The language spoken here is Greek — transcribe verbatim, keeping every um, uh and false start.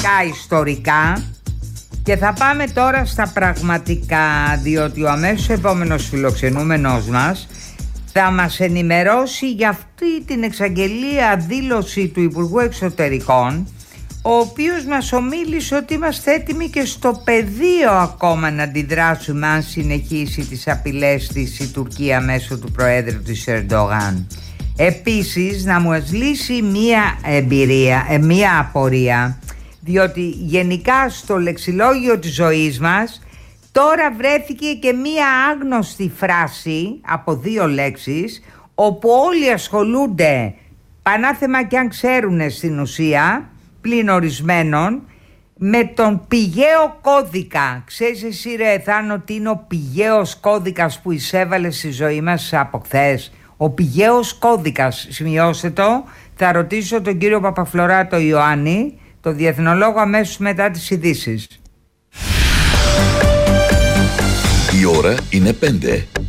γενικά ιστορικά. Και θα πάμε τώρα στα πραγματικά, διότι ο αμέσως επόμενος φιλοξενούμενος μας θα μας ενημερώσει για αυτή την εξαγγελία δήλωση του Υπουργού Εξωτερικών, ο οποίος μας ομίλησε ότι είμαστε έτοιμοι και στο πεδίο ακόμα να αντιδράσουμε αν συνεχίσει τις απειλές της η Τουρκία μέσω του Προέδρου της Ερντογάν. Επίσης να μου λύσει μία εμπειρία, ε, μία απορία, διότι γενικά στο λεξιλόγιο της ζωής μας τώρα βρέθηκε και μία άγνωστη φράση από δύο λέξεις, όπου όλοι ασχολούνται, πανάθεμα και αν ξέρουν στην ουσία, πλην ορισμένων, με τον πηγαίο κώδικα. Ξέρεις εσύ ρε Εθάνο τι είναι ο πηγαίος κώδικας που εισέβαλε στη ζωή μας από χθες? Ο πηγαίος κώδικας, σημειώστε το, θα ρωτήσω τον κύριο Παπαφλωράτο Ιωάννη, το διεθνολόγο, αμέσως μετά τις ειδήσεις. Η ώρα είναι πέντε.